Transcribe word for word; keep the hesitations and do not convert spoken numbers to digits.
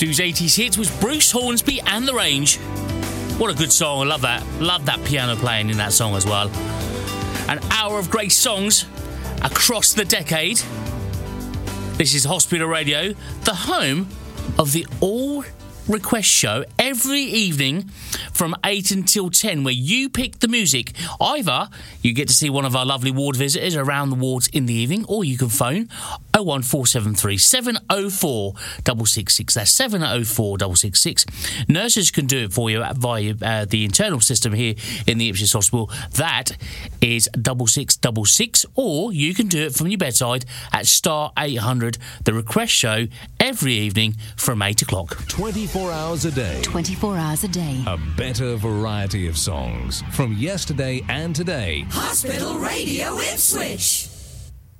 Stu's eighties hits was Bruce Hornsby and The Range. What a good song. I love that. Love that piano playing in that song as well. An hour of great songs across the decade. This is Hospital Radio, the home of the All Request Show every evening from eight until ten, where you pick the music. Either you get to see one of our lovely ward visitors around the wards in the evening, or you can phone oh one four seven three, seven oh four, six six six. That's seven oh four, six six six. Nurses can do it for you via uh, the internal system here in the Ipswich Hospital. That is six six six six, or you can do it from your bedside at star eight hundred, the Request Show, every evening from eight o'clock. twenty-four hours a day. twenty-four hours a day. A better variety of songs from yesterday and today. Hospital Radio Ipswich.